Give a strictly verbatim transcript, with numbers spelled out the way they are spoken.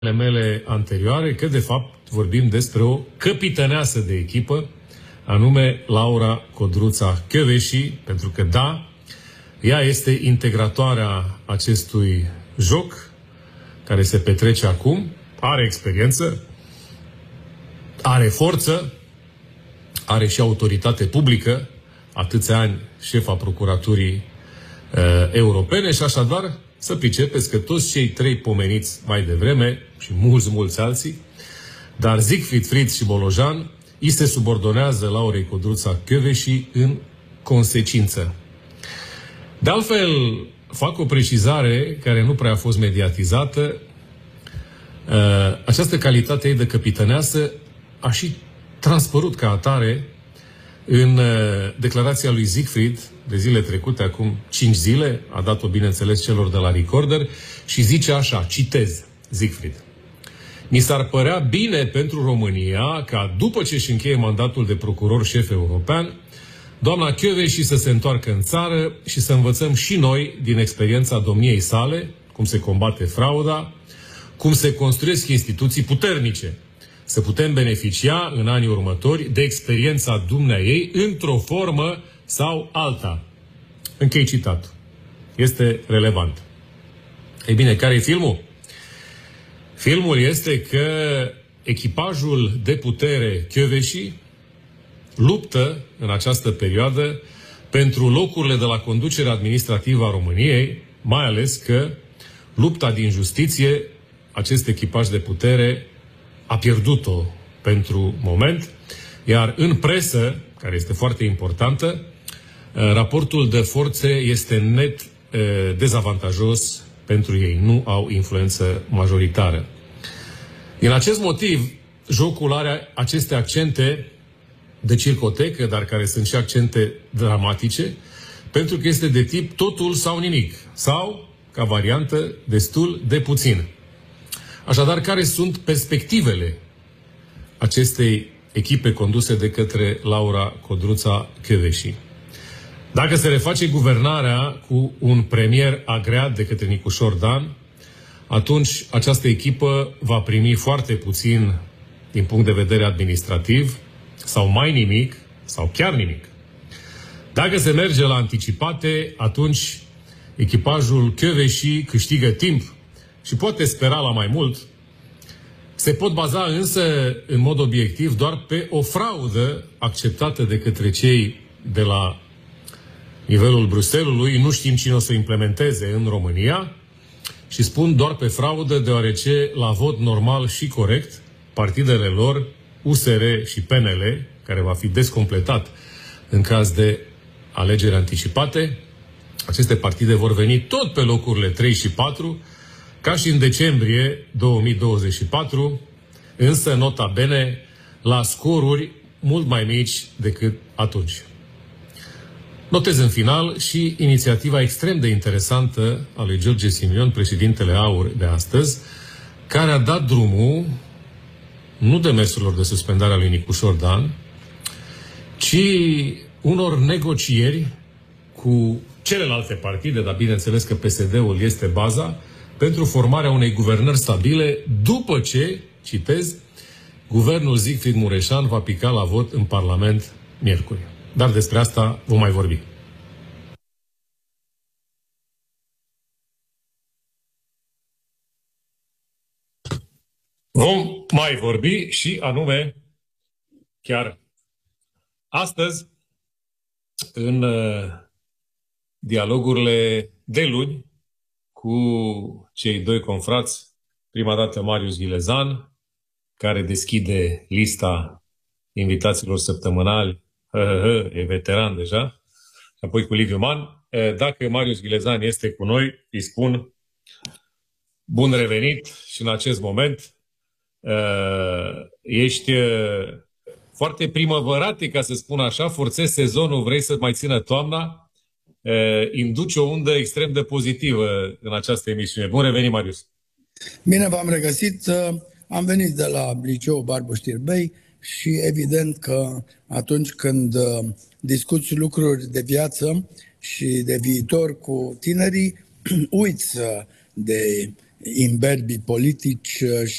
mele anterioare că, de fapt, vorbim despre o căpităneasă de echipă, anume Laura Codruța Kövesi, pentru că, da, ea este integratoarea acestui joc care se petrece acum, are experiență, are forță, are și autoritate publică, atâția ani șefa Procuraturii uh, Europene și așadar să pricepeți că toți cei trei pomeniți mai devreme și mulți, mulți alții, dar Siegfried Fritz și Bolojan îi se subordonează Laurei Codruța Kövesi în consecință. De altfel, fac o precizare care nu prea a fost mediatizată. Această calitate ei de căpităneasă a și transpărut ca atare în declarația lui Siegfried de zile trecute, acum cinci zile, a dat-o bineînțeles celor de la Recorder și zice așa, citez Siegfried: mi s-ar părea bine pentru România ca după ce își încheie mandatul de procuror șef european, doamna Kövesi să se întoarcă în țară și să învățăm și noi din experiența domniei sale, cum se combate frauda, cum se construiesc instituții puternice, să putem beneficia în anii următori de experiența dumneaei într-o formă sau alta. Închei citatul. Este relevant. Ei bine, care e filmul? Filmul este că echipajul de putere Kövesi luptă în această perioadă pentru locurile de la conducerea administrativă a României, mai ales că lupta din justiție, acest echipaj de putere a pierdut-o pentru moment, iar în presă, care este foarte importantă, raportul de forțe este net dezavantajos pentru ei. Nu au influență majoritară. Din acest motiv, jocul are aceste accente de circotecă, dar care sunt și accente dramatice, pentru că este de tip totul sau nimic, sau, ca variantă, destul de puțin. Așadar, care sunt perspectivele acestei echipe conduse de către Laura Codruța Kövesi? Dacă se reface guvernarea cu un premier agreat de către Nicușor Dan, atunci această echipă va primi foarte puțin din punct de vedere administrativ, sau mai nimic, sau chiar nimic. Dacă se merge la anticipate, atunci echipajul Kövesi câștigă timp și poate spera la mai mult. Se pot baza însă, în mod obiectiv, doar pe o fraudă acceptată de către cei de la nivelul Bruxellesului. Nu știm cine o să o implementeze în România și spun doar pe fraudă, deoarece la vot normal și corect, partidele lor, U S R și P N L, care va fi descompletat în caz de alegeri anticipate, aceste partide vor veni tot pe locurile trei și patru, ca și în decembrie două mii douăzeci și patru, însă, nota bene, la scoruri mult mai mici decât atunci. Notez în final și inițiativa extrem de interesantă a lui George Simion, președintele AUR de astăzi, care a dat drumul nu demersurilor de suspendare a lui Nicușor Dan, ci unor negocieri cu celelalte partide, dar bineînțeles că P S D-ul este baza, pentru formarea unei guvernări stabile după ce, citez, guvernul Siegfried Mureșan va pica la vot în Parlament miercuri. Dar despre asta vom mai vorbi. Vom mai vorbi și anume chiar astăzi în uh, dialogurile de luni cu cei doi confrați, prima dată Marius Gilezan, care deschide lista invitaților săptămânali, hă, hă, hă, e veteran deja, apoi cu Liviu Man. Dacă Marius Gilezan este cu noi, îi spun bun revenit și în acest moment ești foarte primăvărate, ca să spun așa, forțezi sezonul, vrei să mai țină toamna, induce o undă extrem de pozitivă în această emisiune. Bun revenit, Marius! Bine v-am regăsit. Am venit de la Liceu Barbu Știrbei și evident că atunci când discuți lucruri de viață și de viitor cu tinerii, uiți de imberbii politici